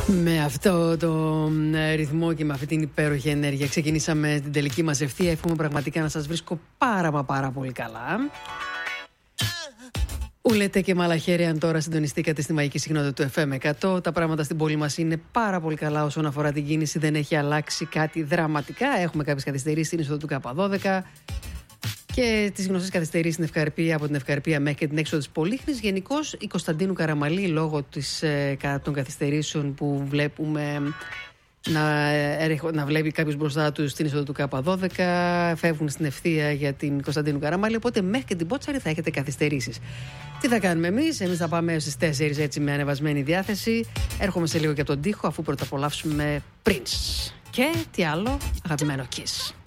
Με αυτό το ρυθμό και με αυτή την υπέροχη ενέργεια ξεκινήσαμε την τελική μας ευθεία. Εύχομαι πραγματικά να σας βρίσκω πάρα πολύ καλά. Ουλέτε και μαλαχέρι αν τώρα συντονιστήκατε στη μαγική συχνότητα του FM 100. Τα πράγματα στην πόλη μας είναι πάρα πολύ καλά όσον αφορά την κίνηση. Δεν έχει αλλάξει κάτι δραματικά. Έχουμε κάποιες καθυστερήσεις στην είσοδο του K12 και τις γνωστές καθυστερήσεις στην Ευκαρπία, από την Ευκαρπία μέχρι και την έξοδο της Πολύχνης. Γενικώς η Κωνσταντίνου Καραμαλή, λόγω των καθυστερήσεων που βλέπουμε να βλέπει κάποιος μπροστά του στην είσοδο του K12, φεύγουν στην ευθεία για την Κωνσταντίνου Καραμαλή. Οπότε μέχρι και την Πότσαρη θα έχετε καθυστερήσεις. Τι θα κάνουμε εμείς? Εμείς θα πάμε στις 4 έτσι με ανεβασμένη διάθεση. Έρχομαι σε λίγο και από τον τοίχο, αφού πρώτα απολαύσουμε Prince. Και τι άλλο? Αγαπημένο Kiss.